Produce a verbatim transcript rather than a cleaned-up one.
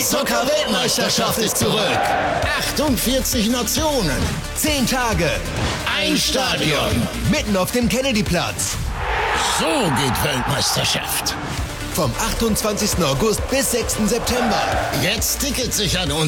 Eishockey-Weltmeisterschaft ist zurück. achtundvierzig Nationen. Zehn Tage. Ein Stadion. Mitten auf dem Kennedyplatz. So geht Weltmeisterschaft. Vom achtundzwanzigsten August bis sechsten September. Jetzt Tickets sichern und